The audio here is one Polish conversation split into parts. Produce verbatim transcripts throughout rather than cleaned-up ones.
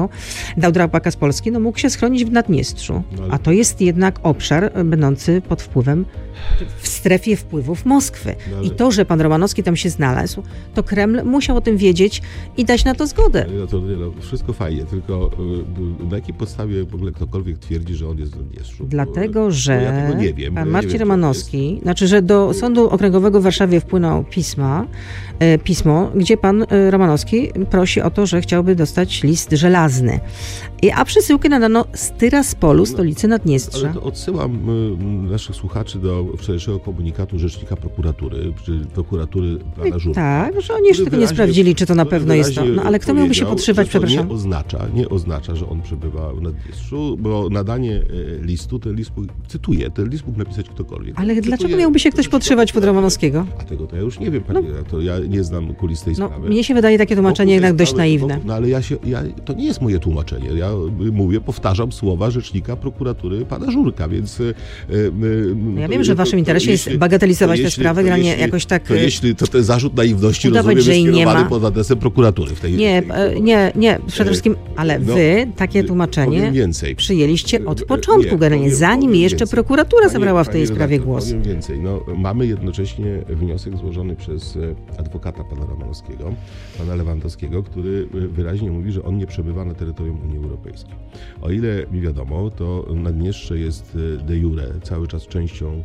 Polską, Daudrapaka z Polski, no mógł się schronić w Naddniestrzu. A to jest jednak obszar będący pod wpływem, w strefie wpływów Moskwy. I to, że pan Romanowski tam się znalazł, to Kreml musiał o tym wiedzieć i dać na to zgodę. No to, no, wszystko fajnie, tylko na jakiej podstawie w ogóle ktokolwiek twierdzi, że on jest w Naddniestrzu? Dlatego, że ja tego nie wiem, pan ja Marcin wiem, Romanowski, znaczy, że do Sądu Okręgowego w Warszawie wpłynął pisma, e, pismo, gdzie pan e, Romanowski prosi o to, że chciałby dostać list żelazny. I, a przesyłkę nadano z Tyraspolu, stolicy Naddniestrza. Ale to odsyłam y, naszych słuchaczy do wczorajszego komunikatu rzecznika prokuratury, czy prokuratury pana Żurka. Tak, że oni jeszcze tego nie sprawdzili, czy to na pewno jest to. No ale kto miałby się podszywać, przepraszam? Nie oznacza, nie oznacza, że on przebywa w Naddniestrzu, bo nadanie y, listu, ten list, cytuję, ten list mógł napisać ktokolwiek. Ale cytuję, dlaczego miałby się ktoś podszywać pod Romanowskiego? A tego to ja już nie wiem, pani no, to ja nie znam kulis tej no, sprawy. Mnie się wydaje takie tłumaczenie jednak dość naiwne. No ale ja się, ja, to nie jest moje tłumaczenie. Ja mówię, powtarzam słowa rzecznika prokuratury pana Żurka, więc... Yy, no ja wiem, że w waszym interesie jest bagatelizować te sprawy, ale nie jakoś tak... To jeśli to ten zarzut naiwności, udawać, rozumiem, jest skierowany ma... pod adresem prokuratury w tej Nie, tej nie, nie, przede wszystkim, ale no, wy takie tłumaczenie więcej. przyjęliście od początku, nie, generalnie, powiem, zanim powiem jeszcze więcej. prokuratura Panie, zabrała w tej panie sprawie redaktor, głos. Powiem więcej. No, mamy jednocześnie wniosek złożony przez adwokata pana Romanowskiego, pana Lewandowskiego, który wyraźnie mówi, że on nie przebywa na terytorium Unii Europejskiej. O ile mi wiadomo, to Naddniestrze jest de jure cały czas częścią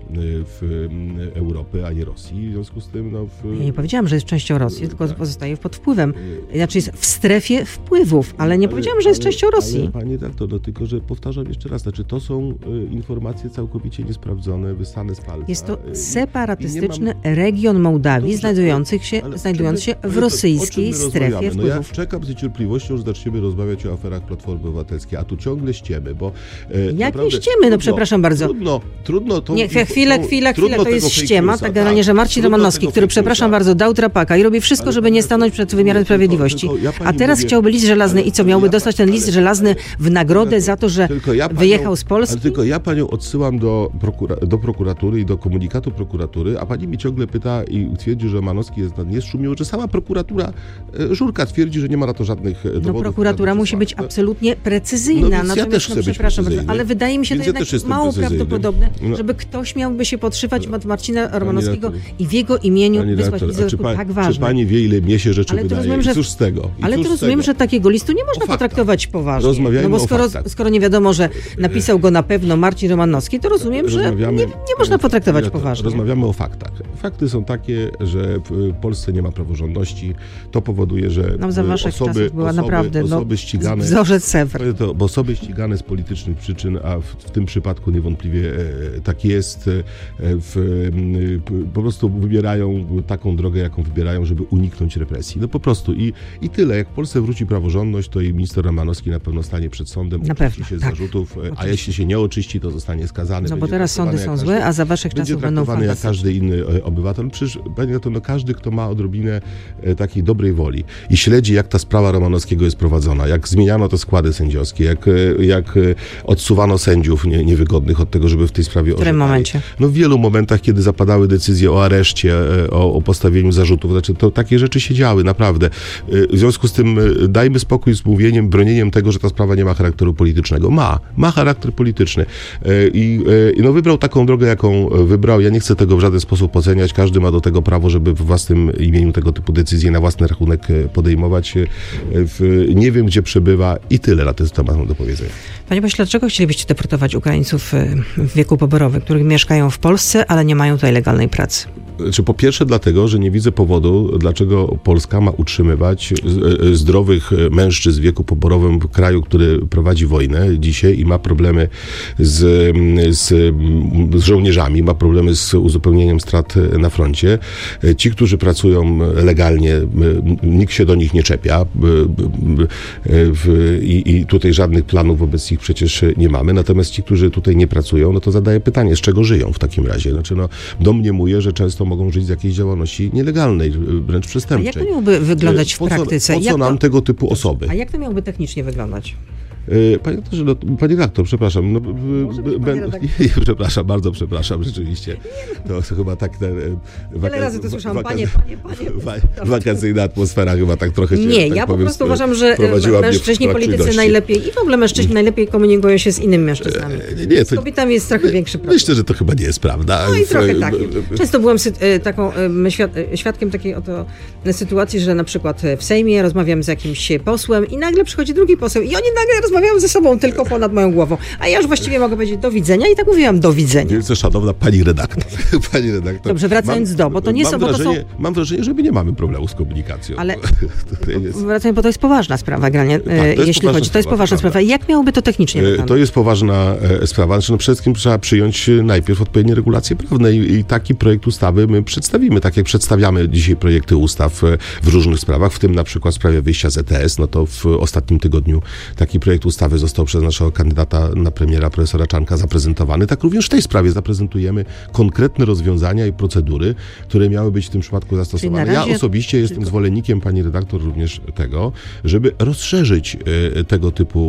w Europy, a nie Rosji. W związku z tym... No, w... Ja nie powiedziałam, że jest częścią Rosji, tylko tak. Pozostaje pod wpływem. Znaczy jest w strefie wpływów, ale nie ale, powiedziałam, że jest ale, częścią Rosji. Ale, panie redaktor, no tylko, że powtarzam jeszcze raz, znaczy to są y, informacje całkowicie niesprawdzone, wysane z palca. Jest to separatystyczny mam... region Mołdawii, Dobrze, znajdujących się, znajdujący się w rosyjskiej strefie wpływów. No ja czekam z niecierpliwością, że zaczniemy rozmawiać o aferach Platformy Obywatelskiej, a tu ciągle ściemy, bo... Y, Jak nie ściemy? No trudno, przepraszam bardzo. Trudno, trudno to... Nie, chwilę, chwilę, chwilę, to jest ściema, tak generalnie, że Marcin Romanowski, który, przepraszam bardzo, dał trapaka i robi wszystko, żeby nie stanąć przed wymiarem sprawiedliwości. A teraz chciałby list żelazny i co, miałby dostać ten list żelazny w nagrodę za to, że wyjechał z Polski? Ale tylko ja panią odsyłam do, prokura, do prokuratury i do komunikatu prokuratury, a pani mi ciągle pyta i twierdzi, że Romanowski jest w Naddniestrzu, mimo że sama prokuratura Żurka twierdzi, że nie ma na to żadnych dowodów. No prokuratura musi być absolutnie precyzyjna. No, ja też chcę no, przepraszam być bardzo, ale wydaje mi się więc to ja jednak mało precyzyjny. prawdopodobne, no. żeby ktoś miałby się podszywać od Marcina Romanowskiego i w jego imieniu pani wysłać list tak ważny. Czy pani wie, ile mnie się rzeczy ale wydaje? Rozumiem, że, I cóż z tego? I ale to rozumiem, że takiego listu nie można potraktować poważnie. Rozmawiajmy no bo skoro, o faktach. skoro nie wiadomo, że napisał go na pewno Marcin Romanowski, to rozumiem, że nie, nie można potraktować to, poważnie. Rozmawiamy o faktach. Fakty są takie, że w Polsce nie ma praworządności. To powoduje, że no, za waszych osoby, czasów była osoby, naprawdę osoby no, ścigane... Wzorzec Sewr. To, bo osoby ścigane z politycznych przyczyn, a w, w tym przypadku niewątpliwie e, tak jest, e, w, e, po prostu wybierają taką drogę, jaką wybierają, żeby uniknąć represji. No po prostu i, i tyle. Jak w Polsce wróci praworządność, to i minister Romanowski na pewno stanie przed sądem, na oczyści pewno, się z tak. zarzutów, Oczywiście. a jeśli się nie oczyści, to zostanie skazany. No bo teraz sądy są złe, a za waszych czasów będą traktowany jak każdy inny obywatel. Przecież, panie to no każdy, kto ma odrobinę takiej dobrej woli i śledzi, jak ta sprawa Romanowskiego jest prowadzona, jak zmieniano te składy sędziowskie, jak, jak odsuwano sędziów nie, niewygodnych od tego, żeby w tej sprawie W którym momencie? No w wielu momentach, kiedy zapadały decyzje o areszcie, o, o postawieniu zarzutów, znaczy to takie rzeczy się działy, naprawdę. W związku z tym dajmy spokój z mówieniem, bronieniem tego, że ta sprawa nie ma charakteru politycznego. Ma, ma charakter polityczny. I, i no wybrał taką drogę, jaką wybrał. Ja nie chcę tego w żaden sposób oceniać. Każdy ma do tego prawo, żeby w własnym imieniu tego typu decyzje na własny rachunek podejmować. W, nie wiem, gdzie przebywa i tyle na ten temat mam do powiedzenia. Panie pośle, dlaczego chcielibyście deportować Ukraińców w wieku poborowym, którzy mieszkają w Polsce, ale nie mają tutaj legalnej pracy? Znaczy, po pierwsze dlatego, że nie widzę powodu, dlaczego Polska ma utrzymywać zdrowych mężczyzn w wieku poborowym w kraju, który prowadzi wojnę dzisiaj i ma problemy z, z, z żołnierzami, ma problemy z uzupełnieniem strat na froncie. Ci, którzy pracują legalnie, nikt się do nich nie czepia i, i tutaj żadnych planów wobec nich przecież nie mamy. Natomiast ci, którzy tutaj nie pracują, no to zadaję pytanie, z czego żyją w takim razie? Znaczy, no, domniemuję, że często mogą żyć z jakiejś działalności nielegalnej, wręcz przestępczej. A jak to miałoby wyglądać w po co, praktyce? Po co jak nam to, tego typu osoby? A jak to miałoby technicznie wyglądać? Panie redaktorze, no, panie redaktor, przepraszam. No, b, ben, nie, przepraszam, bardzo przepraszam, rzeczywiście. To, to chyba tak ten... Wiele razy to słyszałam, panie, panie, panie. Wakacyjna atmosfera chyba tak trochę się... Nie, tak ja powiem, po prostu uważam, że mężczyźni politycy najlepiej i w ogóle mężczyźni najlepiej komunikują się z innymi mężczyznami. Nie, z kobietami jest trochę większy problem. Myślę, że to chyba nie jest prawda. No i trochę tak. Często byłam taką, świadkiem takiej oto sytuacji, że na przykład w Sejmie rozmawiam z jakimś posłem i nagle przychodzi drugi poseł i oni nagle rozmawiają ze sobą tylko ponad moją głową. A ja już właściwie mogę powiedzieć do widzenia i tak mówiłam do widzenia. Wielce szanowna pani redaktor. Pani redaktor. Dobrze, wracając mam, do, bo to nie są... Bo to są... Mam wrażenie, że my nie mamy problemu z komunikacją. Ale jest... wracając, bo to jest poważna sprawa, Grania, tak, jeśli chodzi. To jest poważna sprawa. Jak miałoby to technicznie wyglądać? To jest poważna sprawa. Znaczy, no przede wszystkim trzeba przyjąć najpierw odpowiednie regulacje prawne i, i taki projekt ustawy my przedstawimy, tak jak przedstawiamy dzisiaj projekty ustaw w różnych sprawach, w tym na przykład w sprawie wyjścia z E T S, no to w ostatnim tygodniu taki projekt ustawy został przez naszego kandydata na premiera, profesora Czarnka, zaprezentowany. Tak również w tej sprawie zaprezentujemy konkretne rozwiązania i procedury, które miały być w tym przypadku zastosowane. Ja osobiście jestem tylko... zwolennikiem, pani redaktor, również tego, żeby rozszerzyć e, tego typu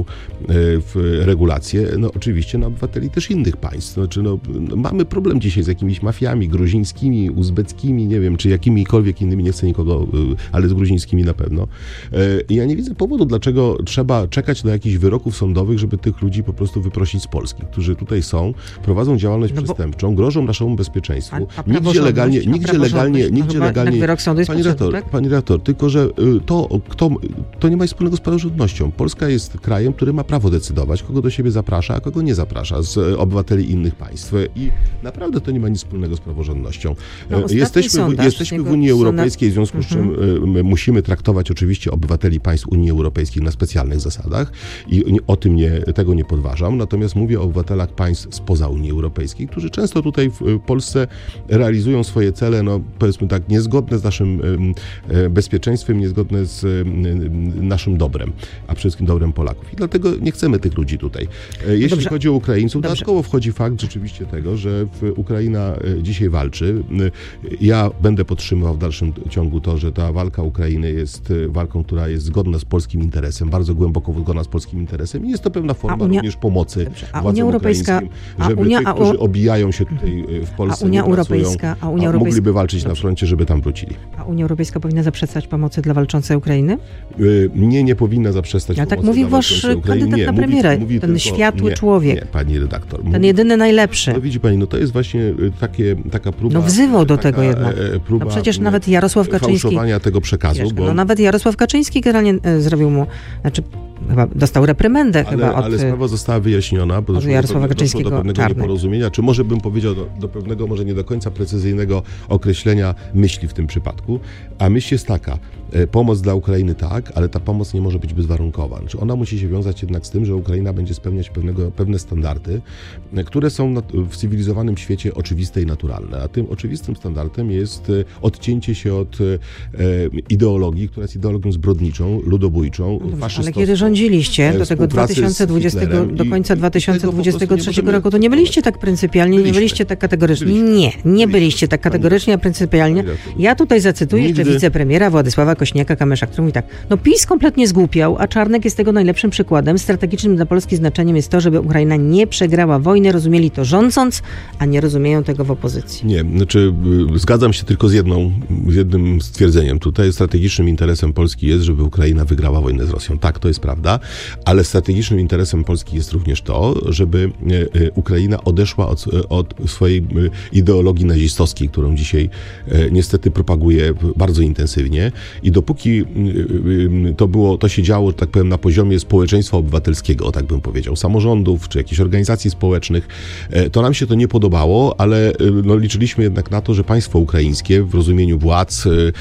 e, regulacje, no oczywiście na obywateli też innych państw. Znaczy, no, no, mamy problem dzisiaj z jakimiś mafiami gruzińskimi, uzbeckimi, nie wiem, czy jakimikolwiek innymi, nie chcę nikogo, ale z gruzińskimi na pewno. I ja nie widzę powodu, dlaczego trzeba czekać do jakichś wyroków sądowych, żeby tych ludzi po prostu wyprosić z Polski, którzy tutaj są, prowadzą działalność no przestępczą, grożą naszemu bezpieczeństwu. A, a nigdzie legalnie, nigdzie legalnie, nigdzie legalnie... Wyrok sądu jest pani redaktor, tak? Pani redaktor, tylko że to, kto, to nie ma nic wspólnego z praworządnością. Polska jest krajem, który ma prawo decydować, kogo do siebie zaprasza, a kogo nie zaprasza z obywateli innych państw. I naprawdę to nie ma nic wspólnego z praworządnością. No, jesteśmy sondaż, jesteśmy w Unii Europejskiej, w związku z czym mhm. musimy traktować oczywiście obywateli państw Unii Europejskiej na specjalnych zasadach i o tym nie, tego nie podważam. Natomiast mówię o obywatelach państw spoza Unii Europejskiej, którzy często tutaj w Polsce realizują swoje cele, no powiedzmy tak, niezgodne z naszym bezpieczeństwem, niezgodne z naszym dobrem, a przede wszystkim dobrem Polaków. I dlatego nie chcemy tych ludzi tutaj. Jeśli Dobrze. chodzi o Ukraińców, Dobrze. dodatkowo wchodzi fakt rzeczywiście tego, że Ukraina dzisiaj walczy. Ja będę podtrzymywał w dalszym ciągu to, że ta walka Ukrainy jest walką, która jest zgodna z polskim interesem, bardzo głęboko zgodna z polskim interesem i jest to pewna forma Unia... również pomocy Dobrze. a władzom ukraińskim, żeby Unia... tych, którzy obijają się tutaj w Polsce, a Unia nie Europejska, pracują, a Unia Europejska... mogliby walczyć Dobrze. na froncie, żeby tam wrócili. A Unia Europejska powinna zaprzestać pomocy dla walczącej Ukrainy? Nie, nie powinna zaprzestać ja pomocy tak mówi dla wasz walczącej Ukrainy. kandydat nie, na premiera, mówi, mówi ten tylko, światły nie, człowiek. Nie, pani redaktor. Ten mówi, jedyny najlepszy. No widzi pani, no to jest właśnie takie, taka próba... No wzywał do taka, tego jednak. Próba no przecież nawet Jarosław Kaczyński... Fałszowania tego przekazu, wiesz, bo... No nawet Jarosław Kaczyński generalnie e, zrobił mu... Znaczy, chyba dostał reprymendę ale, chyba od... Ale sprawa została wyjaśniona, bo doszło, Jarosława do, Kaczyńskiego doszło do pewnego Czarnek. nieporozumienia, czy może bym powiedział do, do pewnego, może nie do końca precyzyjnego określenia myśli w tym przypadku, a myśl jest taka, pomoc dla Ukrainy tak, ale ta pomoc nie może być bezwarunkowa. Znaczy ona musi się wiązać jednak z tym, że Ukraina będzie spełniać pewnego, pewne standardy, które są w cywilizowanym świecie oczywiste i naturalne. A tym oczywistym standardem jest odcięcie się od ideologii, która jest ideologią zbrodniczą, ludobójczą, no, faszystowską. Ale kiedy rządziliście do tego dwa tysiące dwudziestego, do końca dwa tysiące dwudziestego trzeciego roku, to nie byliście tak pryncypialnie, nie byliście tak kategoryczni. Nie, nie byliście tak kategorycznie, a pryncypialnie. Ja tutaj zacytuję jeszcze wicepremiera Władysława Kośniaka-Kamysza, który mówi tak, no PiS kompletnie zgłupiał, a Czarnek jest tego najlepszym przykładem. Strategicznym dla Polski znaczeniem jest to, żeby Ukraina nie przegrała wojny. Rozumieli to rządząc, a nie rozumieją tego w opozycji. Nie, znaczy zgadzam się tylko z jedną, z jednym stwierdzeniem. Tutaj strategicznym interesem Polski jest, żeby Ukraina wygrała wojnę z Rosją. Tak, to jest prawda, ale strategicznym interesem Polski jest również to, żeby Ukraina odeszła od, od swojej ideologii nazistowskiej, którą dzisiaj niestety propaguje bardzo intensywnie. I dopóki to było, to się działo, tak powiem, na poziomie społeczeństwa obywatelskiego, tak bym powiedział, samorządów, czy jakichś organizacji społecznych, to nam się to nie podobało, ale no, liczyliśmy jednak na to, że państwo ukraińskie w rozumieniu władz,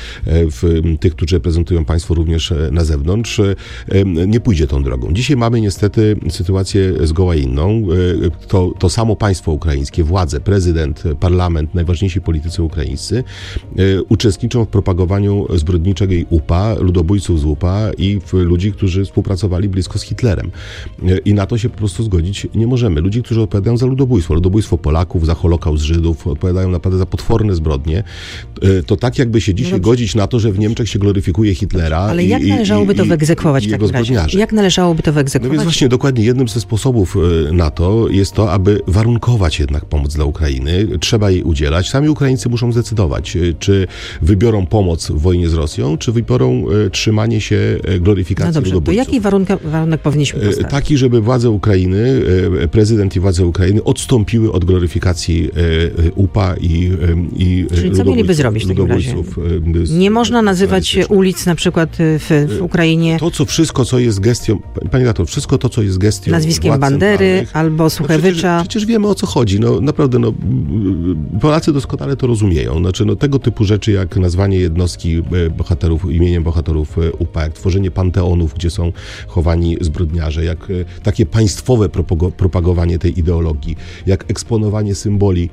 w tych, którzy reprezentują państwo również na zewnątrz, nie pójdzie tą drogą. Dzisiaj mamy niestety sytuację zgoła inną. To, to samo państwo ukraińskie, władze, prezydent, parlament, najważniejsi politycy ukraińscy uczestniczą w propagowaniu zbrodniczego jej U P A, ludobójców z U P A i ludzi, którzy współpracowali blisko z Hitlerem. I na to się po prostu zgodzić nie możemy. Ludzi, którzy odpowiadają za ludobójstwo, ludobójstwo Polaków, za Holokaust Żydów, odpowiadają naprawdę za potworne zbrodnie, to tak jakby się dzisiaj no godzić na to, że w Niemczech się gloryfikuje Hitlera. Ale i, jak należałoby i, to wyegzekwować i w takim razie? Jak należałoby to wyegzekwować? No więc właśnie dokładnie jednym ze sposobów na to jest to, aby warunkować jednak pomoc dla Ukrainy. Trzeba jej udzielać. Sami Ukraińcy muszą zdecydować, czy wybiorą pomoc w wojnie z Rosją, czy wybiorą trzymanie się gloryfikacji ludobójców. No dobrze, to jaki warunek, warunek powinniśmy postawić? Taki, żeby władze Ukrainy, prezydent i władze Ukrainy odstąpiły od gloryfikacji U P A i, i Czyli co mieliby zrobić w takim razie? Nie można nazywać ulic na przykład w, w Ukrainie to, co wszystko, co jest gestią, pani Lato, wszystko to, co jest gestią nazwiskiem Bandery albo Suchewycza. No przecież, przecież wiemy, o co chodzi. No naprawdę, no, Polacy doskonale to rozumieją. Znaczy, no, tego typu rzeczy, jak nazwanie jednostki bohaterów imieniem bohaterów U P A, jak tworzenie panteonów, gdzie są chowani zbrodniarze, jak takie państwowe propagowanie tej ideologii, jak eksponowanie symboli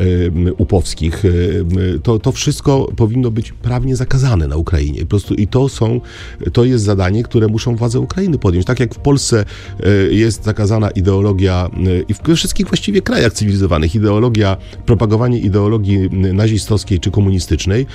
upowskich, to, to wszystko powinno być prawnie zakazane na Ukrainie. Po prostu i to są, to jest zadanie, które muszą władze Ukrainy podjąć. Tak jak w Polsce jest zakazana ideologia i we wszystkich właściwie krajach cywilizowanych ideologia, propagowanie ideologii nazistowskiej czy komunistycznej,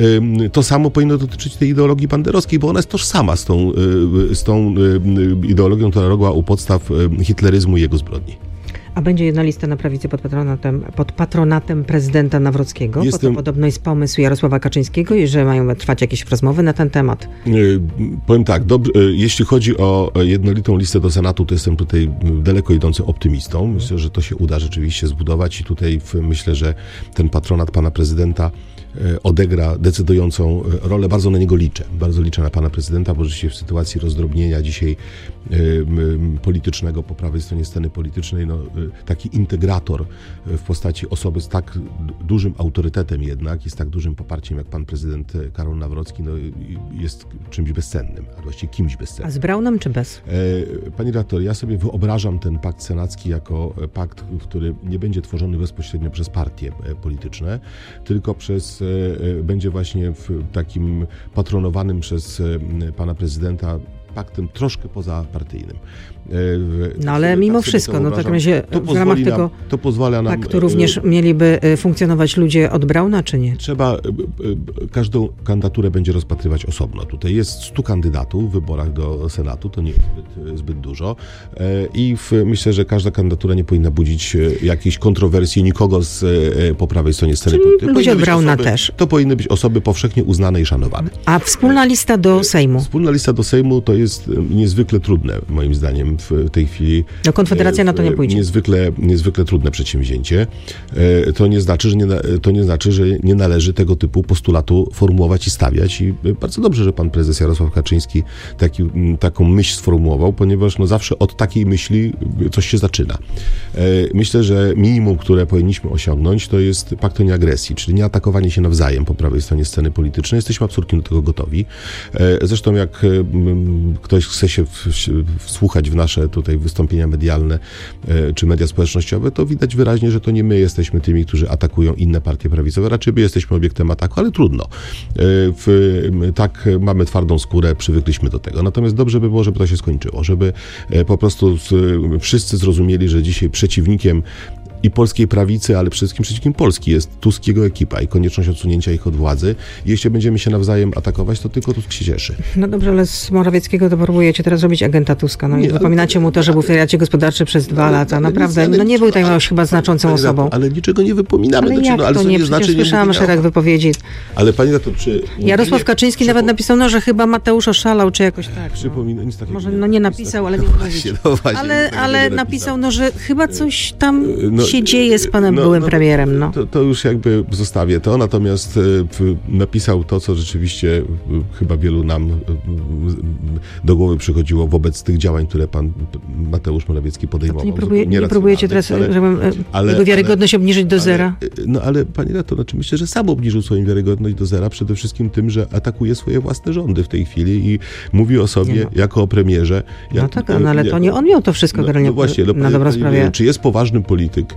to samo powinno dotyczyć tej ideologii banderowskiej, bo ona jest tożsama z tą, z tą ideologią, która legła u podstaw hitleryzmu i jego zbrodni. A będzie jedna lista na prawicy pod patronatem, pod patronatem prezydenta Nawrockiego, Jestem... bo to podobno jest pomysł Jarosława Kaczyńskiego i że mają trwać jakieś rozmowy na ten temat. Yy, powiem tak, dob- jeśli chodzi o jednolitą listę do Senatu, to jestem tutaj daleko idący optymistą. Myślę, że to się uda rzeczywiście zbudować i tutaj myślę, że ten patronat pana prezydenta odegra decydującą rolę. Bardzo na niego liczę. Bardzo liczę na pana prezydenta, bo rzeczywiście w sytuacji rozdrobnienia dzisiaj y, y, politycznego po prawej stronie sceny politycznej, no, y, taki integrator w postaci osoby z tak dużym autorytetem jednak i z tak dużym poparciem jak pan prezydent Karol Nawrocki, no, jest czymś bezcennym, a właściwie kimś bezcennym. A z Braunem czy bez? E, pani redaktor, ja sobie wyobrażam ten pakt senacki jako pakt, który nie będzie tworzony bezpośrednio przez partie polityczne, tylko przez będzie właśnie w takim patronowanym przez pana prezydenta paktem troszkę pozapartyjnym. No ale tak mimo wszystko, no w takim razie w ramach nam, tego to pozwala nam, paktu również mieliby funkcjonować ludzie od Brauna, czy nie? Trzeba, każdą kandydaturę będzie rozpatrywać osobno. Tutaj jest stu kandydatów w wyborach do Senatu, to nie jest zbyt, zbyt dużo i w, myślę, że każda kandydatura nie powinna budzić jakiejś kontrowersji nikogo z, po prawej stronie sceny politycznej. Ludzie od Brauna osoby, też. To powinny być osoby powszechnie uznane i szanowane. A wspólna lista do Sejmu? Wspólna lista do Sejmu to jest niezwykle trudne, moim zdaniem, w tej chwili. No Konfederacja na to nie pójdzie. Niezwykle, niezwykle trudne przedsięwzięcie. To nie znaczy, że nie, to nie znaczy, że nie należy tego typu postulatu formułować i stawiać. I bardzo dobrze, że pan prezes Jarosław Kaczyński taki, taką myśl sformułował, ponieważ no zawsze od takiej myśli coś się zaczyna. Myślę, że minimum, które powinniśmy osiągnąć, to jest pakt o nieagresji, czyli nie atakowanie się nawzajem po prawej stronie sceny politycznej. Jesteśmy absolutnie do tego gotowi. Zresztą jak ktoś chce się wsłuchać w nasze tutaj wystąpienia medialne czy media społecznościowe, to widać wyraźnie, że to nie my jesteśmy tymi, którzy atakują inne partie prawicowe. Raczej my jesteśmy obiektem ataku, ale trudno. W, tak mamy twardą skórę, przywykliśmy do tego. Natomiast dobrze by było, żeby to się skończyło, żeby po prostu wszyscy zrozumieli, że dzisiaj przeciwnikiem i polskiej prawicy, ale przede wszystkim przeciwnikiem Polski jest Tusk i jego ekipa i konieczność odsunięcia ich od władzy. Jeśli będziemy się nawzajem atakować, to tylko Tusk się cieszy. No dobrze, ale z Morawieckiego to próbujecie teraz robić agenta Tuska. No nie, i wypominacie ale, mu to, że był w feriacie gospodarczy przez dwa ale, lata. Naprawdę, ale, ale, no nie był tutaj chyba znaczącą ale, osobą. Ale niczego nie wypominamy. Ale znaczy, jak no, ale to nie? nie znaczy, Przecież słyszałam nie szereg wypowiedzi. Ale pani to czy... Jarosław nie, Kaczyński przypo... nawet napisał, no, że chyba Mateusz oszalał, czy jakoś tak. No. Przypomina, nic takiego. Może no nie napisał, ale nie mówić. Ale, ale napisał, no, że chyba coś tam no, się dzieje z panem No, byłym no, premierem, no. To, to już jakby zostawię to, natomiast y, napisał to, co rzeczywiście y, chyba wielu nam y, y, do głowy przychodziło wobec tych działań, które pan Mateusz Morawiecki podejmował. Nie, próbuje, nie próbujecie teraz, ale, żeby ale, jego wiarygodność ale, obniżyć do zera? Ale, no ale pani Reto, znaczy myślę, że sam obniżył swoją wiarygodność do zera, przede wszystkim tym, że atakuje swoje własne rządy w tej chwili i mówi o sobie no. jako o premierze. Jak, no tak, no, ale jako, to nie on miał to wszystko no, generalnie no właśnie, na dobrą sprawę. Czy jest poważny polityk,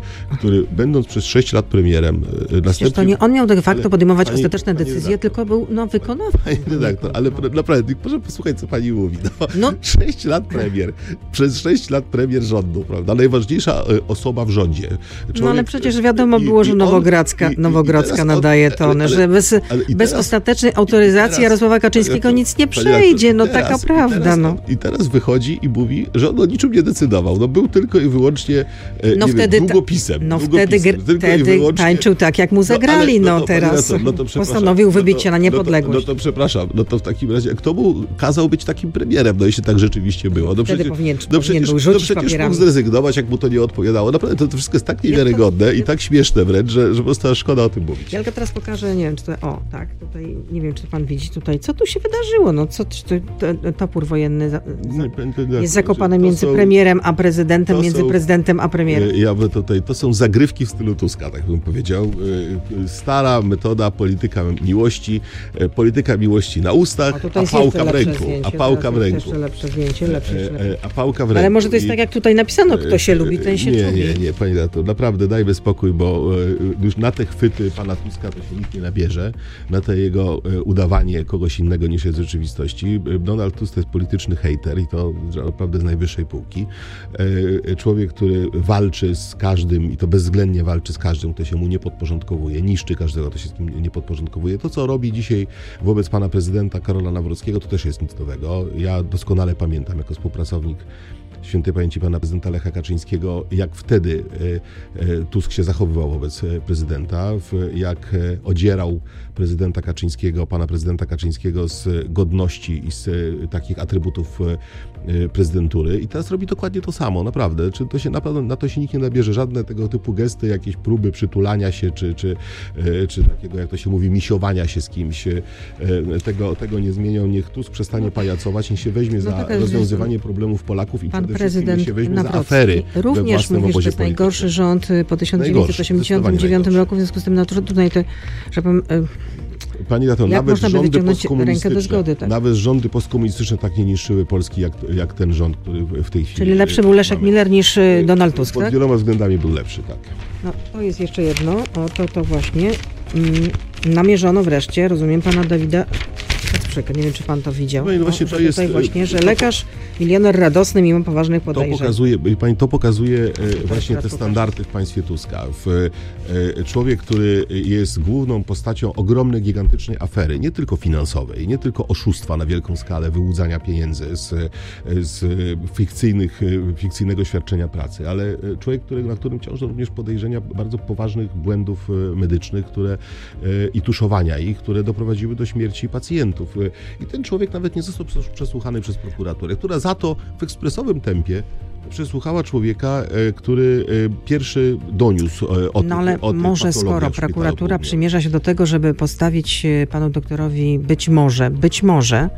który będąc przez sześć lat premierem... Przecież to nie on miał de facto ale, podejmować pani, ostateczne pani decyzje, redaktor, tylko był no, wykonawcą. Pani redaktor, ale naprawdę, proszę posłuchać, co pani mówi. No, no. Sześć lat premier, przez sześć lat premier rządu, prawda? Najważniejsza osoba w rządzie. Człowiek, no ale przecież wiadomo było, że Nowogrodzka, on, Nowogrodzka i, nadaje ton, ale, że bez, bez teraz, ostatecznej autoryzacji teraz, Jarosława Kaczyńskiego nic nie przejdzie, no teraz, taka prawda. I teraz, no. I teraz wychodzi i mówi, że on o niczym nie decydował. No był tylko i wyłącznie no nie wtedy, wiem, długopisem. No długopisem, wtedy, wtedy wyłącznie... tańczył tak, jak mu zagrali, no, ale, no, no teraz no to, postanowił wybić się na niepodległość. No to, no to przepraszam, no to w takim razie, kto mu kazał być takim premierem, no jeśli tak rzeczywiście było. No wtedy przecież, powinien, no powinien przecież, był rzucić no przecież papierami. mógł zrezygnować, jak mu to nie odpowiadało. Naprawdę to, to wszystko jest tak niewiarygodne i tak śmieszne wręcz, że, że po prostu szkoda o tym mówić. Ja tylko teraz pokażę, nie wiem, czy to, o tak, tutaj, nie wiem, czy pan widzi tutaj, co tu się wydarzyło, no co, czy to, to, topór wojenny za, za, jest zakopany między są, premierem a prezydentem, między są, prezydentem a premierem. Ja by tutaj, to są zagrywki w stylu Tuska, tak bym powiedział. Stara metoda polityka miłości, polityka miłości na ustach, a pałka w ręku. Zdjęcie, a pałka w ręku. Jeszcze lepsze zdjęcie, lepsze, lepsze. A pałka w ręku. Ale może to jest tak, jak tutaj napisano, kto się lubi, ten się nie, czubi. Nie, nie, pani redaktor, naprawdę dajmy spokój, bo już na te chwyty pana Tuska to się nikt nie nabierze, na te jego udawanie kogoś innego niż jest w rzeczywistości. Donald Tusk to jest polityczny hejter i to naprawdę z najwyższej półki. Człowiek, który walczy z każdym i to bezwzględnie walczy z każdym, kto się mu nie podporządkowuje, niszczy każdego, kto się z tym nie podporządkowuje. To, co robi dzisiaj wobec pana prezydenta Karola Nawrockiego, to też jest nic nowego. Ja doskonale pamiętam jako współpracownik świętej pamięci pana prezydenta Lecha Kaczyńskiego, jak wtedy Tusk się zachowywał wobec prezydenta, jak odzierał prezydenta Kaczyńskiego, pana prezydenta Kaczyńskiego z godności i z takich atrybutów prezydentury. I teraz robi dokładnie to samo, naprawdę. Czy to się naprawdę, na to się nikt nie nabierze, żadne tego typu gesty, jakieś próby przytulania się, czy, czy, czy takiego, jak to się mówi, misiowania się z kimś. Tego, tego nie zmienią. Niech Tusk przestanie pajacować, niech się weźmie za no rozwiązywanie problemów Polaków i pan przede prezydent się weźmie Nawrocki za afery również mówi, że to jest najgorszy rząd po tysiąc dziewięćset osiemdziesiątym dziewiątym roku, w związku z tym no, tutaj to, żebym... Pani Dato, nawet rządy postkomunistyczne, zgody, tak? nawet rządy postkomunistyczne tak nie niszczyły Polski jak, jak ten rząd, który w tej chwili... Czyli lepszy był Leszek mamy. Miller niż Donald Tusk, Pod tak? wieloma względami był lepszy, tak. No, to jest jeszcze jedno, o, to, to właśnie mm, namierzono wreszcie, rozumiem, pana Dawida Kacprzyka. Nie wiem, czy pan to widział. No, no właśnie, o, to jest, tutaj właśnie, że to, lekarz, milioner radosny mimo poważnych podejrzeń. To pokazuje, pani, to pokazuje właśnie te standardy w państwie Tuska. W, człowiek, który jest główną postacią ogromnej, gigantycznej afery, nie tylko finansowej, nie tylko oszustwa na wielką skalę, wyłudzania pieniędzy z, z fikcyjnych, fikcyjnego świadczenia pracy, ale człowiek, który, na którym ciążą również podejrzenia bardzo poważnych błędów medycznych, które i tuszowania ich, które doprowadziły do śmierci pacjentów. I ten człowiek nawet nie został przesłuchany przez prokuraturę, która za to w ekspresowym tempie przesłuchała człowieka, który pierwszy doniósł o tych, no ale o tych może skoro prokuratura przymierza się do tego, żeby postawić panu doktorowi być może, być może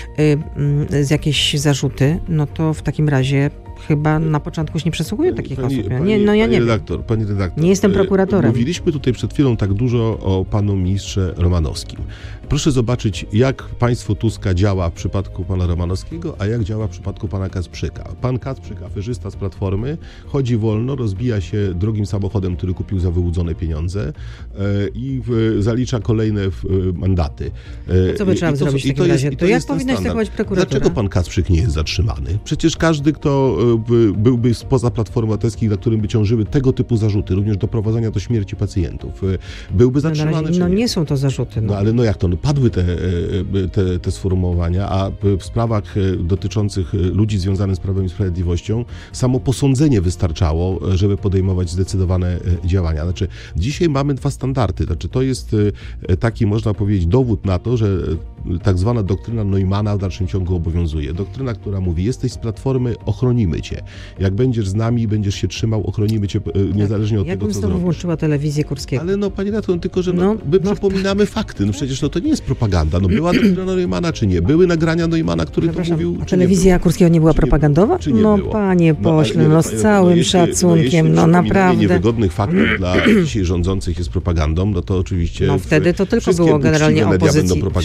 z jakieś zarzuty, no to w takim razie chyba na początku się nie przesłuchuje takich pani, osób. Pani, nie, no ja pani nie redaktor, wiem. Pani redaktor, nie jestem prokuratorem. Mówiliśmy tutaj przed chwilą tak dużo o panu ministrze Romanowskim. Proszę zobaczyć, jak państwo Tuska działa w przypadku pana Romanowskiego, a jak działa w przypadku pana Kacprzyka. Pan Kacprzyk, aferzysta z Platformy, chodzi wolno, rozbija się drogim samochodem, który kupił za wyłudzone pieniądze i zalicza kolejne mandaty. To co by trzeba zrobić w takim razie? To jak powinna się zachować prokuratura? Dlaczego pan Kacprzyk nie jest zatrzymany? Przecież każdy, kto byłby spoza Platformy Obywatelskiej, na którym by ciążyły tego typu zarzuty, również doprowadzenia do śmierci pacjentów, byłby zatrzymany. No, no nie? nie są to zarzuty. No, no ale no jak to? No, padły te, te, te sformułowania, a w sprawach dotyczących ludzi związanych z Prawem i Sprawiedliwością samo posądzenie wystarczało, żeby podejmować zdecydowane działania. Znaczy, dzisiaj mamy dwa standardy. Znaczy, to jest taki, można powiedzieć, dowód na to, że tak zwana doktryna Neumana w dalszym ciągu obowiązuje. Doktryna, która mówi, jesteś z Platformy, ochronimy cię. Jak będziesz z nami, będziesz się trzymał, ochronimy cię niezależnie od Jak tego, co zrobisz. Jak bym włączyła telewizję Kurskiego? Ale no, pani Nato, tylko, że no, no, my no, przypominamy fakty. No przecież no, to nie jest propaganda. No była doktryna Neumana, czy nie? Były nagrania Neumana, który to mówił, a telewizja Kurskiego nie była propagandowa? Czy nie no było? Panie pośle, no, no, no z całym no, szacunkiem, no, no, no naprawdę. niewygodnych faktów dla dzisiaj rządzących jest propagandą, no to oczywiście... No wtedy to tylko było generalnie opozycji. Wszystko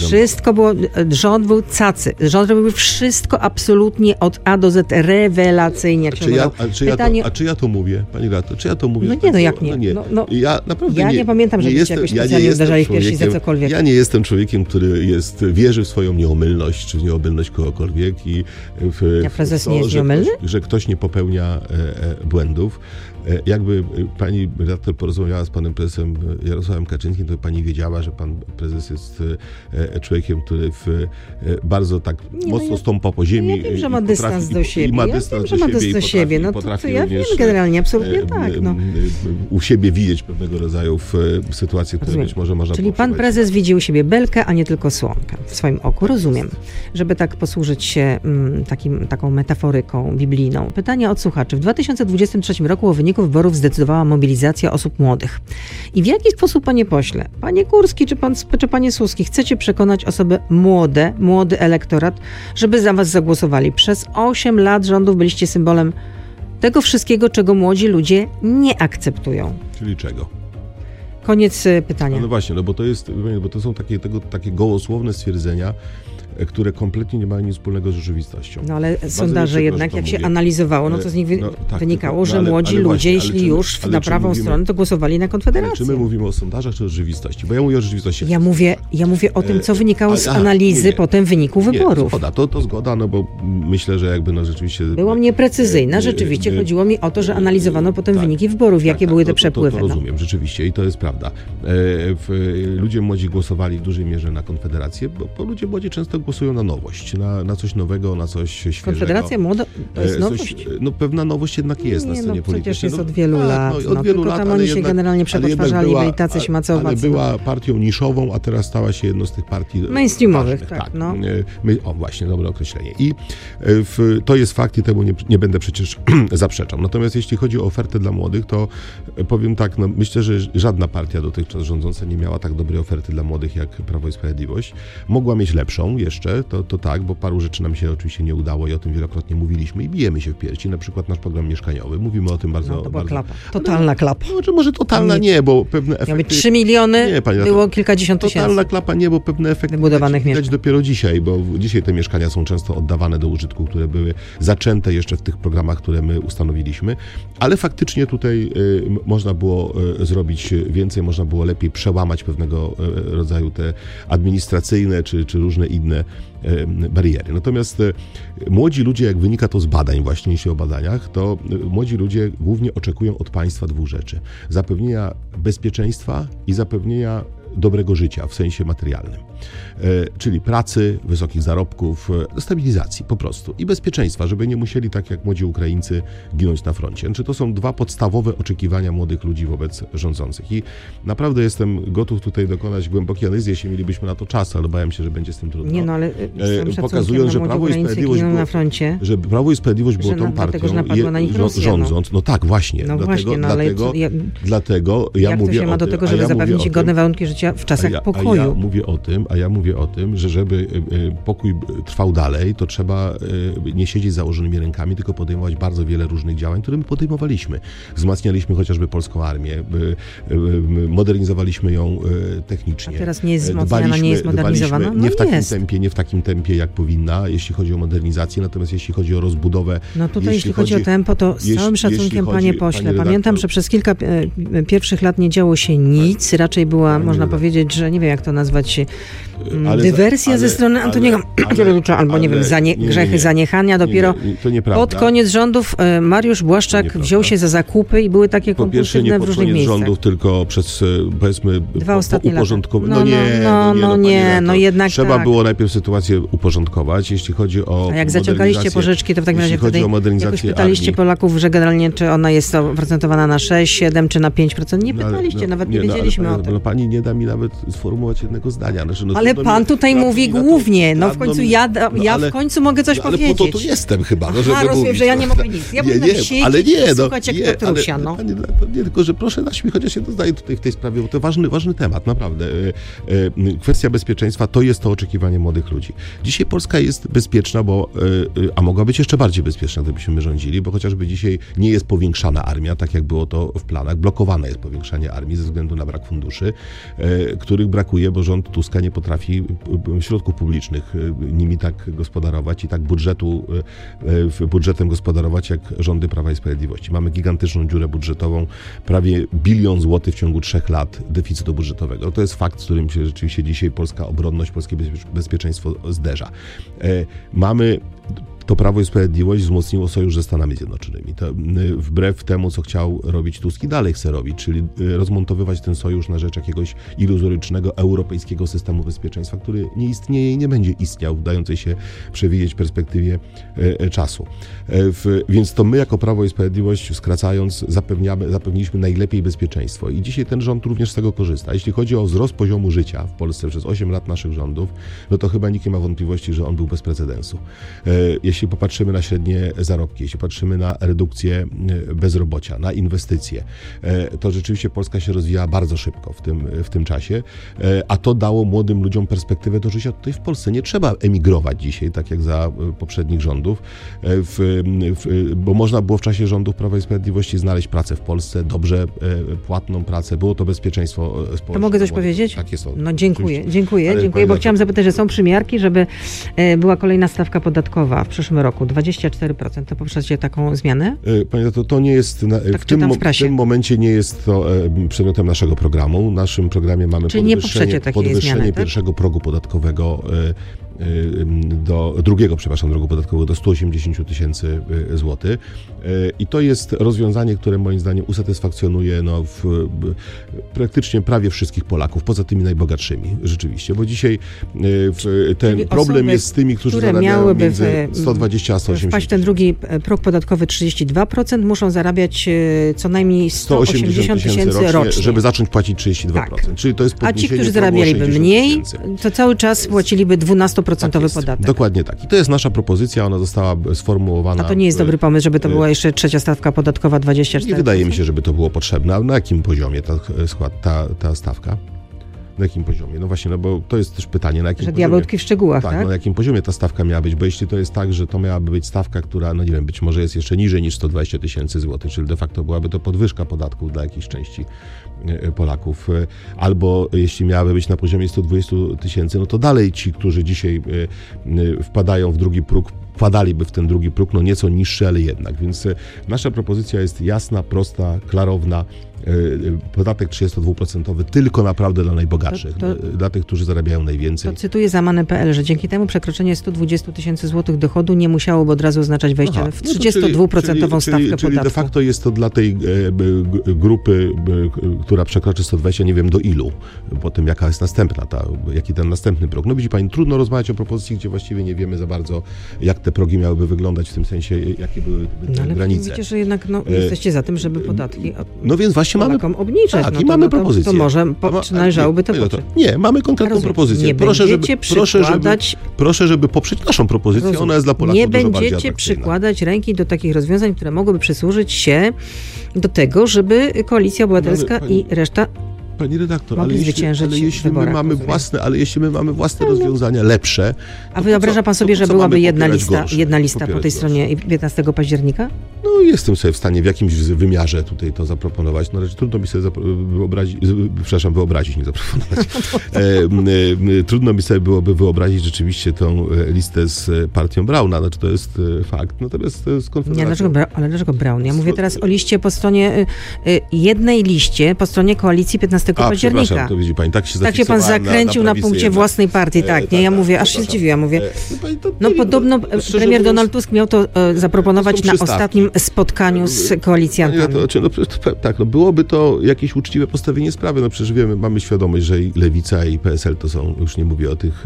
Wszystko było, rząd był cacy. Rząd robił wszystko absolutnie od A do Z rewelacyjnie, jak a się czy ja, mówiło. a, czy ja Pytanie... to, a czy ja to mówię, pani Rato? Czy ja to mówię? No nie, no jak nie? No nie. No, no, ja naprawdę ja nie, nie pamiętam, żebyście jestem, jakoś ja specjalnie uderzali w piersi za człowiekiem- cokolwiek. Ja nie jestem człowiekiem, który jest, wierzy w swoją nieomylność, czy w nieomylność kogokolwiek i w, Ja prezes w to, nie jest że nieomylny? ktoś, że ktoś nie popełnia e, e, błędów. E, jakby pani redaktor porozmawiała z panem prezesem Jarosławem Kaczyńskim, to pani wiedziała, że pan prezes jest e, człowiekiem, który w, e, bardzo tak Nie, no mocno ja- stąpa po ziemi. Ja wiem, że i ma potrafi- dystans i- do siebie. I ma Ja dystans wiem, że do ma siebie dystans i do siebie. potrafi- No to- potrafi to ja również, wiem generalnie, absolutnie e, tak, e, no. e, u siebie widzieć pewnego rodzaju w, w sytuacje, które Rozumiem. być może można Czyli było pan przeprowadzić. prezes widzi u siebie belkę, a nie tylko słomkę w swoim oku. Rozumiem. Żeby tak posłużyć się mm, takim, taką metaforyką biblijną. Pytanie od słuchaczy. W dwa tysiące dwudziestym trzecim roku o wyniku wyborów zdecydowała mobilizacja osób młodych. I w jaki sposób, panie pośle, panie Kurski czy, pan, czy panie Suski, chcecie przekonać osoby młode, młody elektorat, żeby za was zagłosowali? Przez osiem lat rządów byliście symbolem tego wszystkiego, czego młodzi ludzie nie akceptują. Czyli czego? Koniec y, pytania. No, no właśnie, no bo to jest, bo to są takie, tego, takie gołosłowne stwierdzenia, e, które kompletnie nie mają nic wspólnego z rzeczywistością. No ale Bardzo sondaże mi przykro, jednak, że to jak się mówię. analizowało, no to z nich wy... No, tak, wynikało, tylko- że no, ale- młodzi ale ludzie, właśnie, ale jeśli czy my- już ale na czy prawą mówimy- stronę, to głosowali na Ale Konfederację. czy my mówimy o sondażach, czy o rzeczywistości? Bo ja mówię o rzeczywistości. Ja mówię, ja mówię o tym, co wynikało z a, a, analizy nie, nie. potem wyniku Nie, wyborów. zgoda, to, to zgoda, no bo myślę, że jakby no rzeczywiście... Byłam nieprecyzyjna, e, rzeczywiście e, chodziło mi o to, że analizowano potem tak, wyniki wyborów, jakie tak, były tak, te to, to, przepływy. To, to rozumiem, rzeczywiście i to jest prawda. E, w, ludzie młodzi głosowali w dużej mierze na Konfederację, bo, bo ludzie młodzi często głosują na nowość, na, na coś nowego, na coś świeżego. Konfederacja młoda to jest E, nowość? Coś, no pewna nowość jednak jest Nie, na scenie no, przecież politycznej. jest No, od wielu tak, lat, No, od no, wielu tylko lat, tam ale oni się jednak, generalnie ale przepotwarzali, jednak byli tacy śmacowacy, Ale no. była partią niszową, a teraz stała się jedną z tych partii Mainstreamowych, ważnych, tak, no. E, My, o właśnie, dobre określenie. I e, w, to jest fakt i temu nie, nie będę przecież zaprzeczał. Natomiast jeśli chodzi o ofertę dla młodych, to e, powiem tak, no, myślę, że żadna partia dotychczas rządząca nie miała tak dobrej oferty dla młodych jak Prawo i Sprawiedliwość. Mogła mieć lepszą jeszcze, to, to tak, bo paru rzeczy nam się oczywiście nie udało i o tym wielokrotnie mówiliśmy i bijemy się w piersi, na przykład nasz program mieszkaniowy. Mówimy o tym bardzo... No to była bardzo klapa. Totalna klapa. No, czy może totalna nie, bo pewne efekty... Miały trzy miliony, Nie, pani było redaktor, kilkadziesiąt Totalna tysięcy. klapa nie, bo pewne efekty Wybudowanych widać, widać mieszkań. dopiero dzisiaj, bo dzisiaj te mieszkania są często oddawane do użytku, które były zaczęte jeszcze w tych programach, które my ustanowiliśmy, ale faktycznie tutaj y, m- można było y, zrobić więcej, można było lepiej przełamać pewnego y, rodzaju te administracyjne czy, czy różne inne y, bariery. Natomiast y, młodzi ludzie, jak wynika to z badań właśnie, jeśli o badaniach, to y, młodzi ludzie głównie oczekują od państwa dwóch rzeczy. Zapewnienia bezpieczeństwa i zapewnienia dobrego życia w sensie materialnym. E, czyli pracy, wysokich zarobków, e, stabilizacji po prostu i bezpieczeństwa, żeby nie musieli tak jak młodzi Ukraińcy ginąć na froncie. Znaczy, to są dwa podstawowe oczekiwania młodych ludzi wobec rządzących i naprawdę jestem gotów tutaj dokonać głębokiej analizy, jeśli mielibyśmy na to czas, ale obawiam się, że będzie z tym trudno. Nie no, ale z całym Pokazując, że na Prawo i Ukraińcy Sprawiedliwość giną było, na froncie. że Prawo i Sprawiedliwość było Że tą na- dlatego, partią że napadła na nich je- Rosja, rządząc. No tak, właśnie. No dlatego, właśnie, no ale dlatego, co- ja- dlatego ja Jak mówię to się ma o do tym, tego, a żeby ja mówię zapewnić o tym- godne warunki życia w czasach a ja, pokoju? A ja mówię o tym, a ja mówię o tym, że żeby y, y, pokój trwał dalej, to trzeba y, nie siedzieć z założonymi rękami, tylko podejmować bardzo wiele różnych działań, które my podejmowaliśmy. Wzmacnialiśmy chociażby polską armię, y, y, modernizowaliśmy ją y, technicznie. A teraz nie jest Y, wzmacniana, nie jest modernizowana? dbaliśmy No nie w takim jest. tempie, nie w takim tempie, jak powinna, jeśli chodzi o modernizację, natomiast jeśli chodzi o rozbudowę. No tutaj jeśli chodzi o tempo, to z jeśli- całym szacunkiem, jeśli chodzi- panie pośle, panie pamiętam, redaktor- że przez kilka e, pierwszych lat nie działo się nic, raczej była, Panie można redaktor- powiedzieć, że nie wiem jak to nazwać, mm, Ale za- dywersja ale- ze strony Antoniego ale- Macierewicza, albo nie ale- wiem, zanie, nie, nie, grzechy nie. zaniechania. Dopiero Nie, nie, to nieprawda. pod koniec rządów e, Mariusz Błaszczak nieprawda. wziął się za zakupy i były takie Po pierwsze nie kompulsywne w pod różnych koniec miejscach. rządów, tylko przez, e, powiedzmy, Dwa po, ostatnie lata. uporządkowanie. No, No, nie, no, no, no pani nie, redaktor. no jednak Trzeba tak. było najpierw sytuację uporządkować, jeśli chodzi o A jak zaciągaliście modernizację- pożyczki, to w takim razie jeśli chodzi wtedy o modernizację jakoś pytaliście armii. Polaków, że generalnie czy ona jest oprocentowana na sześć, siedem czy na pięć procent? Nie No, ale- pytaliście, no, nawet nie, no, ale wiedzieliśmy pani- o tym. No, pani nie da mi nawet sformułować jednego zdania. Znaczy, no, Ale trudno pan mi- tutaj trudno mówi mi na to- głównie, no w trudno końcu mi- ja, da- no, ja ale- w końcu mogę coś no, ale powiedzieć. po to tu jestem chyba, no, żeby Aha, rozumiem, mówić. że ja nie mogę nic. Ja powinnam siedzieć ale nie, i no, słuchać jak nie, Petrusia, ale, no. Panie, nie, tylko, że proszę dać mi chociaż jedno zdanie tutaj w tej sprawie, bo to ważny, ważny temat, naprawdę. E, e, Kwestia bezpieczeństwa to jest to oczekiwanie młodych ludzi. Dzisiaj Polska jest bezpieczna, bo, e, e, a mogła być jeszcze bardziej bezpieczna, gdybyśmy my rządzili, bo chociażby dzisiaj nie jest powiększana armia, tak jak było to w planach. Blokowane jest powiększanie armii ze względu na brak funduszy. E, których brakuje, bo rząd Tuska nie potrafi środków publicznych nimi tak gospodarować i tak budżetu, budżetem gospodarować jak rządy Prawa i Sprawiedliwości. Mamy gigantyczną dziurę budżetową, prawie bilion złotych w ciągu trzech lat deficytu budżetowego. To jest fakt, z którym się rzeczywiście dzisiaj polska obronność, polskie bezpieczeństwo zderza. Mamy to Prawo i Sprawiedliwość wzmocniło sojusz ze Stanami Zjednoczonymi. To wbrew temu, co chciał robić Tusk i dalej chce robić, czyli rozmontowywać ten sojusz na rzecz jakiegoś iluzorycznego europejskiego systemu bezpieczeństwa, który nie istnieje i nie będzie istniał w dającej się przewidzieć perspektywie czasu. Więc to my jako Prawo i Sprawiedliwość, skracając, zapewniamy, zapewniliśmy najlepiej bezpieczeństwo i dzisiaj ten rząd również z tego korzysta. Jeśli chodzi o wzrost poziomu życia w Polsce przez osiem lat naszych rządów, no to chyba nikt nie ma wątpliwości, że on był bez precedensu. Jeśli popatrzymy na średnie zarobki, jeśli patrzymy na redukcję bezrobocia, na inwestycje, to rzeczywiście Polska się rozwijała bardzo szybko w tym, w tym czasie, a to dało młodym ludziom perspektywę do życia tutaj w Polsce. Nie trzeba emigrować dzisiaj, tak jak za poprzednich rządów, w, w, bo można było w czasie rządów Prawa i Sprawiedliwości znaleźć pracę w Polsce, dobrze płatną pracę, było to bezpieczeństwo społeczne. To mogę coś powiedzieć? Takie są. No dziękuję, dziękuję, Ale dziękuję, bo to... chciałam zapytać, że są przymiarki, żeby była kolejna stawka podatkowa w przyszłym roku, dwadzieścia cztery procent. To poprzecie taką zmianę? Panie, to, to nie jest, na, tak w, tym, w, w tym momencie nie jest to e, przedmiotem naszego programu. W naszym programie mamy Czyli podwyższenie, podwyższenie zmiany, pierwszego tak? progu podatkowego e, do drugiego, przepraszam, drogu podatkowego do sto osiemdziesiąt tysięcy złotych. I to jest rozwiązanie, które moim zdaniem usatysfakcjonuje no, w, praktycznie prawie wszystkich Polaków, poza tymi najbogatszymi, rzeczywiście, bo dzisiaj w, ten Czyli problem osoby, jest z tymi, którzy zarabiają między sto dwadzieścia a sto osiemdziesiąt. Wpaść ten drugi próg podatkowy trzydzieści dwa procent, muszą zarabiać co najmniej sto osiemdziesiąt tysięcy rocznie, rocznie, żeby zacząć płacić trzydzieści dwa procent. Tak. Czyli to jest a ci, którzy zarabialiby mniej, to cały czas płaciliby dwunastoprocentowy tak podatek. Dokładnie tak. I to jest nasza propozycja, ona została sformułowana. A to nie jest dobry pomysł, żeby to była jeszcze trzecia stawka podatkowa dwadzieścia cztery procent? Nie wydaje mi się, żeby to było potrzebne. A na jakim poziomie ta, ta, ta stawka? Na jakim poziomie? No właśnie, no bo to jest też pytanie, na jakim że poziomie. Diabełtki w szczegółach, tak? Tak, no na jakim poziomie ta stawka miała być, bo jeśli to jest tak, że to miałaby być stawka, która, no nie wiem, być może jest jeszcze niżej niż sto dwadzieścia tysięcy złotych, czyli de facto byłaby to podwyżka podatków dla jakiejś części Polaków. Albo jeśli miałaby być na poziomie sto dwadzieścia tysięcy, no to dalej ci, którzy dzisiaj wpadają w drugi próg, wpadaliby w ten drugi próg, no nieco niższy, ale jednak. Więc nasza propozycja jest jasna, prosta, klarowna. Podatek trzydziestodwuprocentowy tylko naprawdę dla najbogatszych, to, to, dla tych, którzy zarabiają najwięcej. To cytuję zamane kropka pe el, że dzięki temu przekroczenie sto dwadzieścia tysięcy złotych dochodu nie musiałoby od razu oznaczać wejścia Aha, w trzydziestodwuprocentową no stawkę czyli, podatku. Czyli de facto jest to dla tej e, grupy, e, która przekroczy sto dwadzieścia, nie wiem do ilu, potem jaka jest następna, ta, jaki ten następny próg. No widzi pani, trudno rozmawiać o propozycji, gdzie właściwie nie wiemy za bardzo, jak te progi miałyby wyglądać, w tym sensie, jakie były te no, ale granice. Wiecie, że jednak no, jesteście za tym, żeby podatki no więc właśnie Polakom mamy obniżać. Tak, no i to, mamy no to, propozycję. To może, po, czy należałoby to poprzeć? Nie, mamy konkretną Rozumiem. propozycję. Nie proszę, żeby, proszę, żeby, proszę, żeby poprzeć naszą propozycję. Rozumiem. Ona jest dla Polaków Nie dużo bardziej będziecie atrakcyjna. przykładać ręki do takich rozwiązań, które mogłyby przysłużyć się do tego, żeby Koalicja Obywatelska ale, pani, i reszta Pani redaktor, ale jeśli, ale jeśli my mamy własne, ale jeśli my mamy własne no, rozwiązania lepsze. A wyobraża pan sobie, że byłaby jedna lista, jedna lista po tej stronie piętnastego października? No jestem sobie w stanie w jakimś wymiarze tutaj to zaproponować. No, trudno mi sobie wyobrazić, przepraszam, wyobrazić, nie zaproponować. e, e, trudno mi sobie byłoby wyobrazić rzeczywiście tą listę z partią Brauna. Znaczy to jest fakt. Natomiast z Konfederacją... Nie, dlaczego, ale dlaczego Braun? Ja mówię teraz o liście po stronie, jednej liście po stronie Koalicji piętnastego A, października. To widzi pani, tak się Tak się pan zakręcił na, na, na punkcie jednak. własnej partii, tak. E, nie, ja mówię, aż się zdziwiłam, mówię. E, no, no podobno to, premier mówiąc, Donald Tusk miał to e, zaproponować na ostatnim spotkaniu z koalicjantami. To, to, no, to, tak, no byłoby to jakieś uczciwe postawienie sprawy. No przecież wiemy, mamy świadomość, że i Lewica i P S L to są, już nie mówię o tych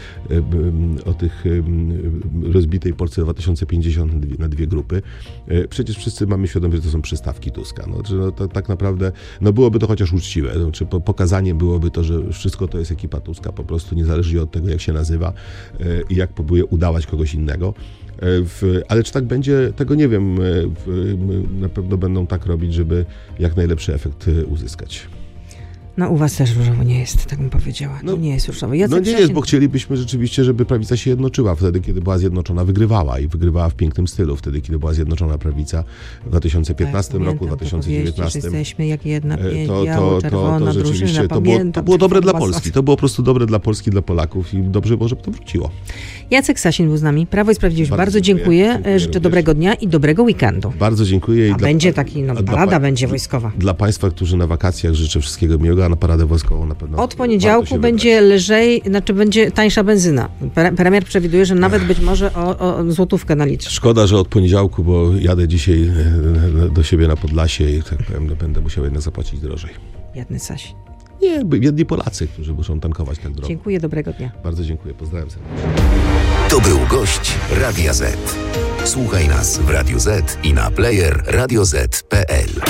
o tych rozbitej Polsce dwa tysiące pięćdziesiąt na dwie grupy. Przecież wszyscy mamy świadomość, że to są przystawki Tuska. No, no, to, tak naprawdę, no byłoby to chociaż uczciwe. No, czy pokazanie byłoby to, że wszystko to jest ekipa Tuska, po prostu niezależnie od tego, jak się nazywa i jak próbuje udawać kogoś innego. W, ale czy tak będzie, tego nie wiem. W, na pewno będą tak robić, żeby jak najlepszy efekt uzyskać. No u was też różowo nie jest, tak bym powiedziała. No, nie jest różowo. Jacek no nie Sasin... jest, bo chcielibyśmy rzeczywiście, żeby prawica się jednoczyła. Wtedy, kiedy była zjednoczona, wygrywała i wygrywała w pięknym stylu. Wtedy, kiedy była zjednoczona prawica w dwa tysiące piętnastym tak, roku, w dwa tysiące dziewiętnastym. Że jesteśmy jak jedna to, biało-czerwona to, to, to drużyna, rzeczywiście to było, to było dobre dla Polski. To było po prostu dobre dla Polski, dla Polaków i dobrze było, żeby to wróciło. Jacek Sasin był z nami. Prawo i Sprawiedliwość. Bardzo, Bardzo dziękuję. dziękuję. Dziękuję Życzę również. dobrego dnia i dobrego weekendu. Bardzo dziękuję. I A dla, będzie taki, no parada dla, będzie wojskowa. Dla Państwa, którzy na wakacjach, życzę wszystkiego miłego, a na paradę wojskową na pewno. Od poniedziałku będzie lżej, znaczy będzie tańsza benzyna. Premier przewiduje, że nawet być może o, o złotówkę na litr. Szkoda, że od poniedziałku, bo jadę dzisiaj do siebie na Podlasie i tak powiem, będę musiał jednak zapłacić drożej. Biedny Sasin. Nie, biedni Polacy, którzy muszą tankować tak drogo. Dziękuję, dobrego dnia. Bardzo dziękuję, pozdrawiam serdecznie. To był gość Radia Z. Słuchaj nas w Radio Z i na player radio zet kropka pe el.